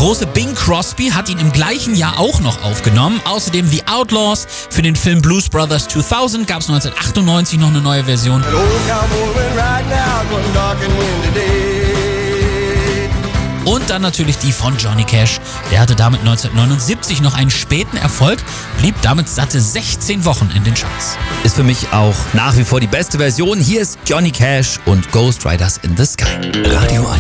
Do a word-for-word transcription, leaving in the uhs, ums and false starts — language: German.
große Bing Crosby hat ihn im gleichen Jahr auch noch aufgenommen. Außerdem The Outlaws. Für den Film Blues Brothers zweitausend gab es neunzehnhundertachtundneunzig noch eine neue Version. Und dann natürlich die von Johnny Cash. Der hatte damit neunzehnhundertneunundsiebzig noch einen späten Erfolg, blieb damit satte sechzehn Wochen in den Charts. Ist für mich auch nach wie vor die beste Version. Hier ist Johnny Cash und Ghost Riders in the Sky. Radio eins.